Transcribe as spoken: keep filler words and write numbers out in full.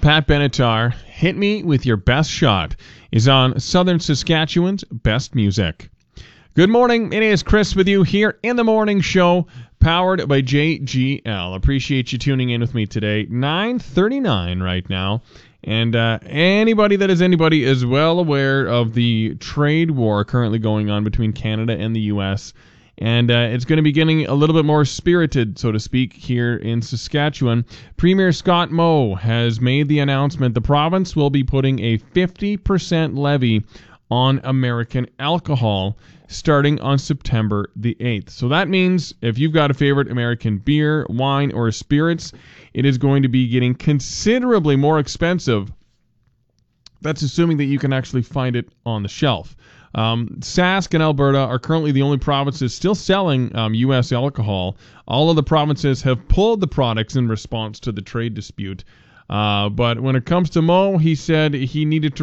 Pat Benatar, Hit Me With Your Best Shot, is on Southern Saskatchewan's Best Music. Good morning. It is Chris with you here in the morning show, powered by J G L. Appreciate you tuning in with me today. nine thirty-nine right now. And uh, anybody that is anybody is well aware of the trade war currently going on between Canada and the U S, and uh, it's going to be getting a little bit more spirited, so to speak, here in Saskatchewan. Premier Scott Moe has made the announcement the province will be putting a fifty percent levy on American alcohol starting on September the eighth. So that means if you've got a favorite American beer, wine, or spirits, it is going to be getting considerably more expensive. That's assuming that you can actually find it on the shelf. Um, Sask and Alberta are currently the only provinces still selling um, U S alcohol. All of the provinces have pulled the products in response to the trade dispute. Uh, but when it comes to Moe, he said he needed to